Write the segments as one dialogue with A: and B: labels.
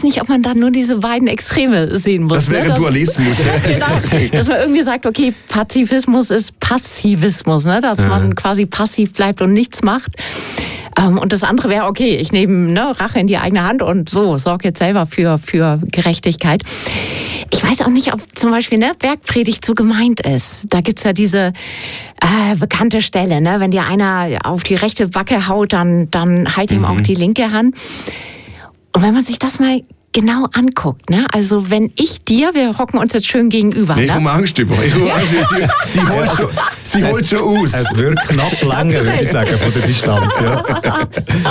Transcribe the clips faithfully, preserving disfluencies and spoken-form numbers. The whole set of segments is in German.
A: weiß nicht, ob man da nur diese beiden Extreme sehen muss.
B: Das wäre
A: ne?
B: Dualismus.
A: Ja, genau. Dass man irgendwie sagt, okay, Pazifismus ist Passivismus, ne? Dass ja. man quasi passiv bleibt und nichts macht. Ähm, und das andere wäre, okay, ich nehme ne, Rache in die eigene Hand und so, sorge jetzt selber für, für Gerechtigkeit. Ich weiß auch nicht, ob zum Beispiel ne, Bergpredigt so gemeint ist. Da gibt's ja diese äh, bekannte Stelle, ne? Wenn dir einer auf die rechte Backe haut, dann, dann halt ihm mhm. auch die linke Hand. Und wenn man sich das mal genau anguckt, ne? Also wenn ich dir, wir hocken uns jetzt schön gegenüber.
B: Nee, ich
A: ne?
B: habe Angst über. Ich habe Angst, sie, sie holt schon, sie holt schon aus.
C: Es wird knapp lange, würde ich sagen, von der Distanz. Ja.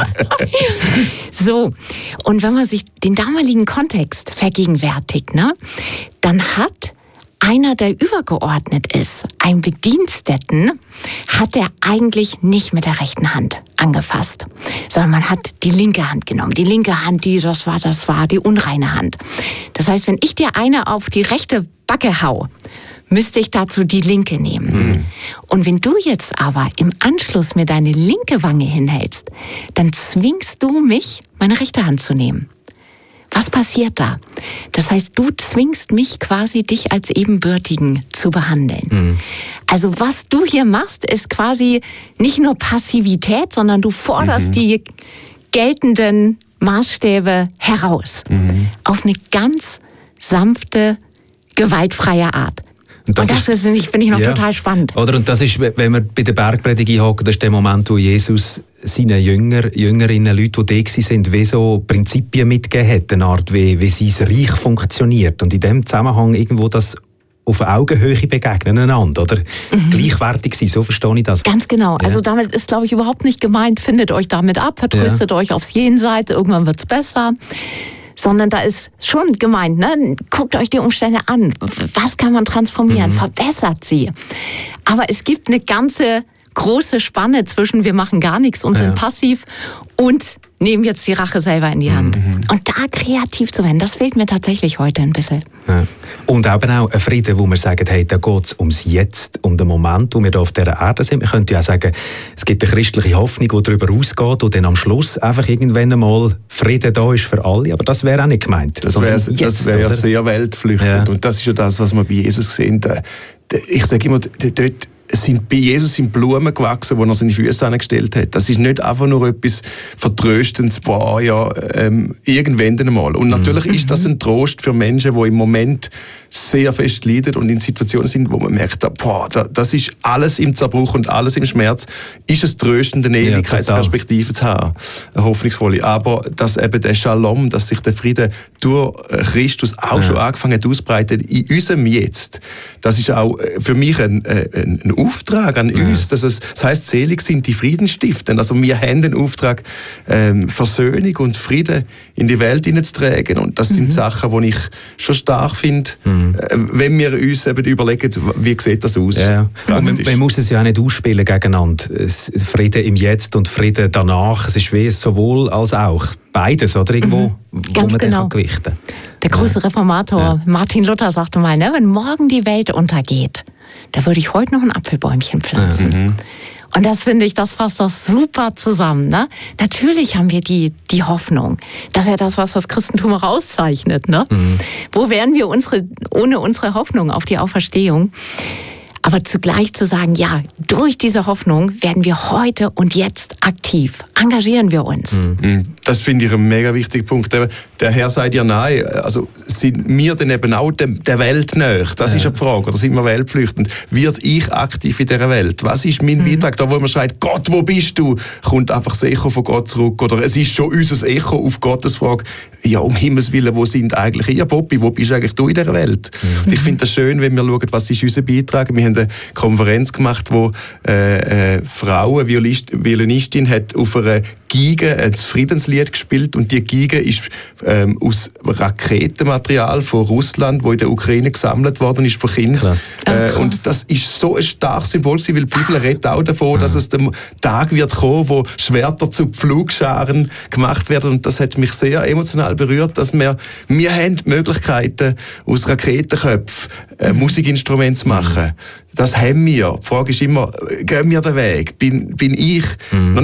A: So, und wenn man sich den damaligen Kontext vergegenwärtigt, ne? Dann hat einer, der übergeordnet ist, ein Bediensteten, hat er eigentlich nicht mit der rechten Hand angefasst, sondern man hat die linke Hand genommen. Die linke Hand, die, das war, das war die unreine Hand. Das heißt, wenn ich dir eine auf die rechte Backe hau, müsste ich dazu die linke nehmen. Mhm. Und wenn du jetzt aber im Anschluss mir deine linke Wange hinhältst, dann zwingst du mich, meine rechte Hand zu nehmen. Was passiert da? Das heißt, du zwingst mich quasi, dich als Ebenbürtigen zu behandeln. Mhm. Also was du hier machst, ist quasi nicht nur Passivität, sondern du forderst mhm. die geltenden Maßstäbe heraus. Mhm. Auf eine ganz sanfte, gewaltfreie Art. Und das, und das ist, finde ich, find ich noch ja. total spannend.
C: Oder? Und das ist, wenn wir bei der Bergpredigt einhocken, das ist der Moment, wo Jesus seinen Jünger, Jüngerinnen, Leute, die da sind, wie so Prinzipien mitgegeben hat, eine Art, wie, wie sein Reich funktioniert. Und in dem Zusammenhang irgendwo das auf Augenhöhe begegnen einander, oder? Mhm. Gleichwertig sein, so verstehe ich das.
A: Ganz genau.
C: Ja.
A: Also damit ist, glaube ich, überhaupt nicht gemeint, findet euch damit ab, vertröstet ja. euch aufs Jenseits, irgendwann wird's besser. Sondern da ist schon gemeint, ne? Guckt euch die Umstände an. Was kann man transformieren? Mhm. Verbessert sie. Aber es gibt eine ganze große Spanne zwischen wir machen gar nichts und ja. sind passiv und nehmen jetzt die Rache selber in die Hand. Mhm. Und da kreativ zu werden, das fehlt mir tatsächlich heute ein bisschen.
C: Ja. Und eben auch ein Frieden, wo wir sagen, hey, da geht es ums Jetzt, um den Moment, wo wir hier auf dieser Erde sind. Man könnte ja auch sagen, es gibt eine christliche Hoffnung, die darüber ausgeht und dann am Schluss einfach irgendwann einmal Frieden da ist für alle. Aber das wäre auch nicht gemeint.
B: Das wäre wär ja sehr weltflüchtend. Ja. Und das ist ja das, was wir bei Jesus sehen. Ich sage immer, dort sind bei Jesus sind Blumen gewachsen, wo er seine Füße angestellt hat. Das ist nicht einfach nur etwas Vertröstendes, boah, ja, ähm, irgendwann einmal. Und natürlich mhm. ist das ein Trost für Menschen, die im Moment sehr fest leiden und in Situationen sind, wo man merkt, boah, das ist alles im Zerbruch und alles im Schmerz. Ist es tröstend, eine Ewigkeitsperspektive zu haben, eine hoffnungsvolle. Aber dass eben der Shalom, dass sich der Friede durch Christus auch ja. schon angefangen hat auszubreiten in unserem Jetzt, das ist auch für mich ein, ein, ein Auftrag an ja. uns. Dass es, das heisst, selig sind die Friedensstiften. Also wir haben den Auftrag, ähm, Versöhnung und Frieden in die Welt hineinzutragen. Und das mhm. sind Sachen, die ich schon stark finde, mhm. äh, wenn wir uns eben überlegen, wie sieht das aus.
C: Ja. Man, man muss es ja auch nicht ausspielen gegeneinander. Frieden im Jetzt und Frieden danach. Es ist wie sowohl als auch. Beides, oder? Irgendwo, mhm. wo
A: Ganz
C: man
A: genau.
C: den gewichten kann.
A: Der große Reformator ja. Martin Luther sagte mal, ne, wenn morgen die Welt untergeht, da würde ich heute noch ein Apfelbäumchen pflanzen. Mhm. Und das finde ich, das fasst das super zusammen. Ne? Natürlich haben wir die, die Hoffnung. Das ist ja das, was das Christentum auch auszeichnet. Ne? Mhm. Wo wären wir unsere, ohne unsere Hoffnung auf die Auferstehung? Aber zugleich zu sagen, ja, durch diese Hoffnung werden wir heute und jetzt aktiv. Engagieren wir uns.
B: Das finde ich ein mega wichtiger Punkt. Der Herr sagt ja nein. Also sind wir denn eben auch der Welt nahe? Das ja. ist eine Frage. Oder sind wir weltflüchtend? Wird ich aktiv in dieser Welt? Was ist mein mhm. Beitrag? Da, wo man schreit, Gott, wo bist du? Kommt einfach das Echo von Gott zurück. Oder es ist schon unser Echo auf Gottes Frage. Ja, um Himmels Willen, wo sind eigentlich ihr, Bobby? Wo bist eigentlich du in dieser Welt? Mhm. Und ich finde das schön, wenn wir schauen, was ist unser Beitrag. Wir haben eine Konferenz gemacht, wo äh, äh, Frau, eine Violist, Violinistin, hat auf einer Geige ein Friedenslied gespielt und die Geige ist ähm, aus Raketenmaterial von Russland, wo in der Ukraine gesammelt worden ist von Kindern. Äh, oh, und das ist so ein starkes Symbol, weil die Bibel redet auch davon, dass es der Tag wird kommen, wo Schwerter zu Pflugscharen gemacht werden. Und das hat mich sehr emotional berührt, dass wir, wir haben die Möglichkeiten, aus Raketenköpfen äh, Musikinstrumente zu machen. Das haben wir. Die Frage ist immer, gehen wir den Weg? Bin, bin ich mhm. noch nicht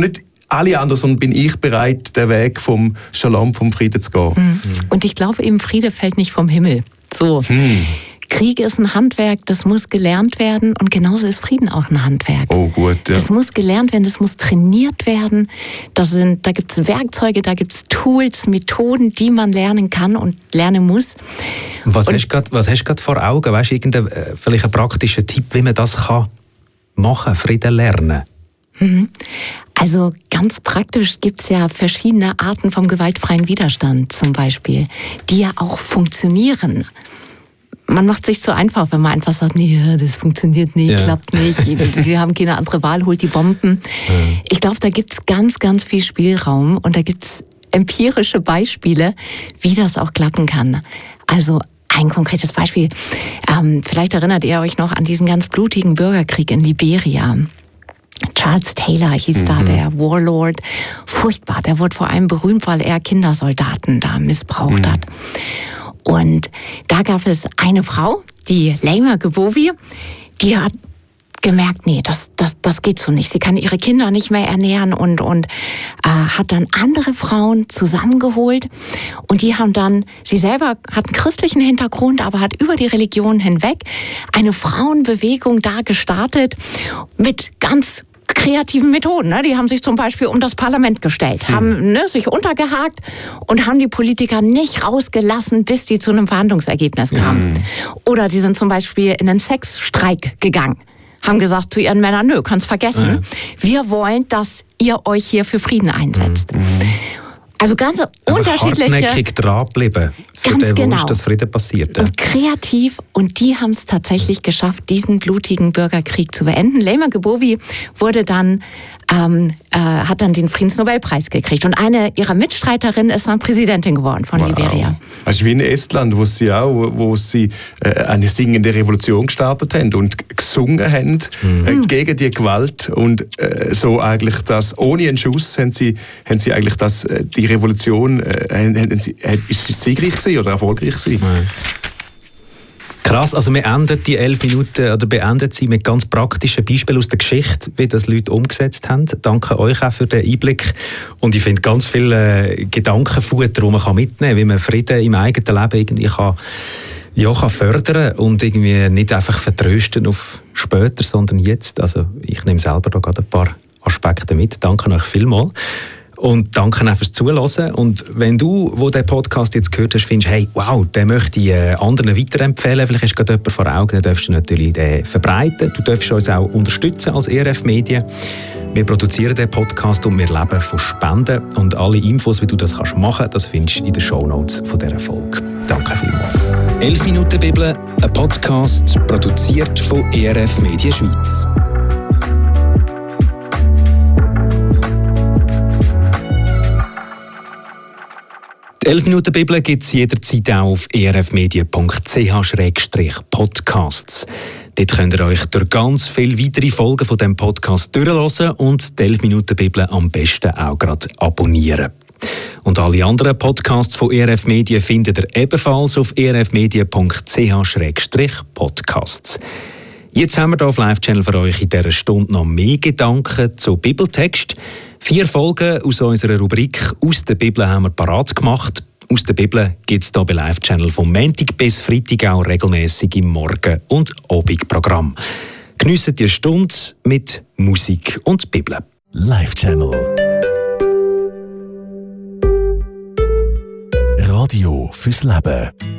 B: alle anderen, sondern bin ich bereit, den Weg vom Shalom, vom Frieden zu gehen. Mhm.
A: Und ich glaube eben, Friede fällt nicht vom Himmel. So. Mhm. Krieg ist ein Handwerk, das muss gelernt werden und genauso ist Frieden auch ein Handwerk.
B: Oh gut, ja.
A: Das muss gelernt werden, das muss trainiert werden. Das sind, da gibt es Werkzeuge, da gibt es Tools, Methoden, die man lernen kann und lernen muss.
C: Und was, und, hast du gerade vor Augen? Weißt du, irgendein, vielleicht ein praktischer Tipp, wie man das kann machen, Frieden lernen?
A: Also ganz praktisch gibt es ja verschiedene Arten vom gewaltfreien Widerstand zum Beispiel, die ja auch funktionieren. Man macht sich zu einfach, wenn man einfach sagt, nee, das funktioniert nicht, ja. klappt nicht, wir haben keine andere Wahl, holt die Bomben. Ja. Ich glaube, da gibt es ganz, ganz viel Spielraum und da gibt es empirische Beispiele, wie das auch klappen kann. Also ein konkretes Beispiel, ähm, vielleicht erinnert ihr euch noch an diesen ganz blutigen Bürgerkrieg in Liberia. Charles Taylor hieß mhm. da, der Warlord. Furchtbar, der wurde vor allem berühmt, weil er Kindersoldaten da missbraucht mhm. hat. Und da gab es eine Frau, die Laima Gbowie, die hat gemerkt, nee, das, das, das geht so nicht. Sie kann ihre Kinder nicht mehr ernähren und, und äh, hat dann andere Frauen zusammengeholt. Und die haben dann, sie selber hat einen christlichen Hintergrund, aber hat über die Religion hinweg eine Frauenbewegung da gestartet mit ganz kreativen Methoden. Ne? Die haben sich zum Beispiel um das Parlament gestellt, haben ne, sich untergehakt und haben die Politiker nicht rausgelassen, bis die zu einem Verhandlungsergebnis kamen. Mhm. Oder die sind zum Beispiel in einen Sexstreik gegangen. Haben gesagt zu ihren Männern, nö, kannst vergessen. Mhm. Wir wollen, dass ihr euch hier für Frieden einsetzt. Mhm. Also ganz
C: aber
A: unterschiedliche...
C: hartnäckig dranbleiben für
A: ganz
C: den
A: genau.
C: Wunsch, dass Frieden passiert. Ja.
A: Und kreativ. Und die haben es tatsächlich geschafft, diesen blutigen Bürgerkrieg zu beenden. Laima Gbowie wurde dann, ähm, äh, hat dann den Friedensnobelpreis gekriegt. Und eine ihrer Mitstreiterinnen ist dann Präsidentin geworden von wow. Liberia.
B: Also wie in Estland, wo sie auch, wo sie äh, eine singende Revolution gestartet haben und gesungen haben mhm. äh, gegen die Gewalt. Und äh, so eigentlich das, ohne einen Schuss, haben sie, haben sie eigentlich das, äh, die Revolution, äh, haben, haben sie, äh, ist sie siegreich gewesen oder erfolgreich gewesen? Mhm.
C: Krass, also wir enden die elf Minuten oder beenden sie mit ganz praktischen Beispielen aus der Geschichte, wie das Leute umgesetzt haben. Danke euch auch für den Einblick. Und ich finde ganz viele Gedankenfutter, die man mitnehmen kann, wie man Frieden im eigenen Leben irgendwie kann, ja, kann fördern und irgendwie nicht einfach vertrösten auf später, sondern jetzt. Also ich nehme selber da gerade ein paar Aspekte mit. Danke euch vielmals. Und danke auch fürs Zuhören. Und wenn du, wo den Podcast jetzt gehört hast, findest, hey, wow, den möchte ich äh, anderen weiterempfehlen, vielleicht hast du gerade jemanden vor Augen, dann darfst du natürlich den verbreiten. Du darfst uns auch unterstützen als E R F Medien. Wir produzieren den Podcast und wir leben von Spenden. Und alle Infos, wie du das kannst machen, das findest du in den Shownotes von dieser Folge. Danke vielmals. elf Minuten Bibel, ein Podcast, produziert von E R F Medien Schweiz. Die elf Minuten Bibel gibt es jederzeit auch auf e r f medien punkt c h slash podcasts. Dort könnt ihr euch durch ganz viele weitere Folgen von diesem Podcast durchhören und die elf Minuten Bibel am besten auch gerade abonnieren. Und alle anderen Podcasts von E R F Medien findet ihr ebenfalls auf e r f medien punkt c h slash podcasts. Jetzt haben wir hier auf Live-Channel für euch in dieser Stunde noch mehr Gedanken zu Bibeltext. Vier Folgen aus unserer Rubrik «Aus der Bibel» haben wir parat gemacht. «Aus der Bibel» gibt es hier bei Live-Channel vom Montag bis Freitag auch regelmäßig im Morgen- und Abendprogramm. Geniessen die Stunde mit Musik und Bibel.
D: Live-Channel Radio fürs Leben.